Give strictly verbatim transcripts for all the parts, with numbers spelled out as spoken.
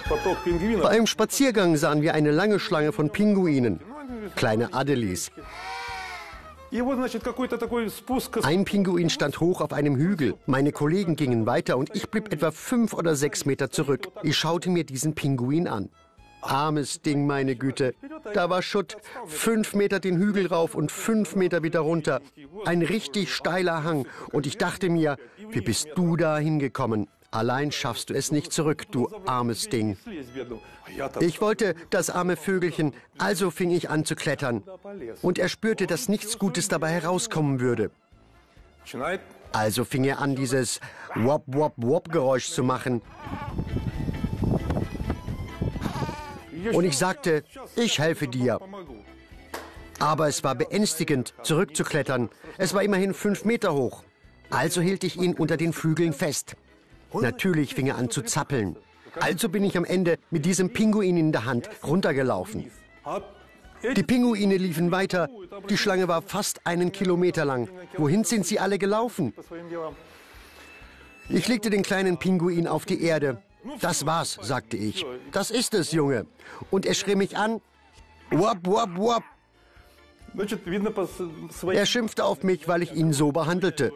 Bei einem Spaziergang sahen wir eine lange Schlange von Pinguinen, kleine Adelis. Ein Pinguin stand hoch auf einem Hügel. Meine Kollegen gingen weiter und ich blieb etwa fünf oder sechs Meter zurück. Ich schaute mir diesen Pinguin an. Armes Ding, meine Güte. Da war Schutt. Fünf Meter den Hügel rauf und fünf Meter wieder runter. Ein richtig steiler Hang. Und ich dachte mir, wie bist du da hingekommen? Allein schaffst du es nicht zurück, du armes Ding. Ich wollte das arme Vögelchen, also fing ich an zu klettern. Und er spürte, dass nichts Gutes dabei herauskommen würde. Also fing er an, dieses Wop-Wop-Wop-Geräusch zu machen. Und ich sagte, ich helfe dir. Aber es war beängstigend, zurückzuklettern. Es war immerhin fünf Meter hoch. Also hielt ich ihn unter den Flügeln fest. Natürlich fing er an zu zappeln. Also bin ich am Ende mit diesem Pinguin in der Hand runtergelaufen. Die Pinguine liefen weiter. Die Schlange war fast einen Kilometer lang. Wohin sind sie alle gelaufen? Ich legte den kleinen Pinguin auf die Erde. Das war's, sagte ich. Das ist es, Junge. Und er schrie mich an. Wop, wop, wop. Er schimpfte auf mich, weil ich ihn so behandelte.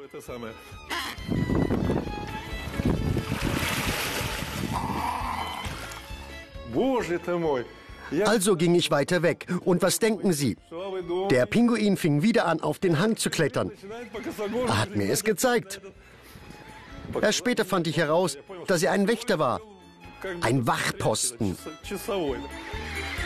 Also ging ich weiter weg. Und was denken Sie? Der Pinguin fing wieder an, auf den Hang zu klettern. Er hat mir es gezeigt. Erst später fand ich heraus, dass er ein Wächter war. Ein Wachposten.